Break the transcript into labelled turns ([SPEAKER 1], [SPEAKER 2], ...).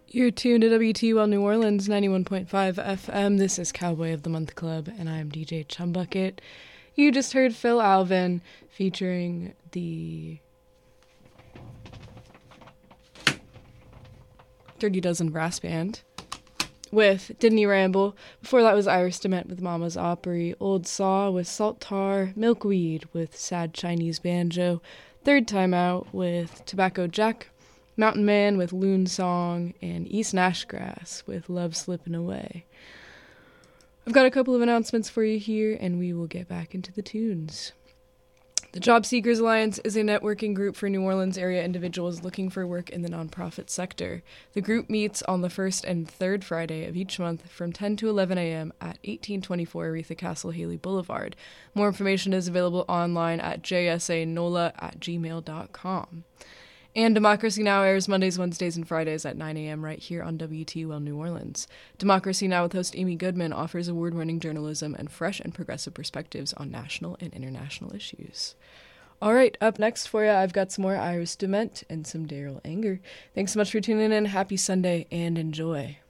[SPEAKER 1] You're tuned to WTUL New Orleans 91.5 FM. This is Cowboy of the Month Club, and I'm DJ Chumbucket. You just heard Phil Alvin featuring the 30 Dozen Brass Band with Didn't He Ramble. Before that was Iris DeMent with Mama's Opry, Old Saw with Salt Tar, Milkweed with Sad Chinese Banjo, Third Time Out with Tobacco Jack, Mountain Man with Loon Song, and East Nashgrass with Love Slippin' Away. I've got a couple of announcements for you here, and we will get back into the tunes. The Job Seekers Alliance is a networking group for New Orleans area individuals looking for work in the nonprofit sector. The group meets on the first and third Friday of each month from 10 to 11 a.m. at 1824 Aretha Castle Haley Boulevard. More information is available online at jsanola@gmail.com. And Democracy Now! Airs Mondays, Wednesdays, and Fridays at 9 a.m. right here on WTUL New Orleans. Democracy Now! With host Amy Goodman offers award-winning journalism and fresh and progressive perspectives on national and international issues. All right, up next for you, I've got some more Iris DeMent and some Daryl Anger. Thanks so much for tuning in. Happy Sunday, and enjoy.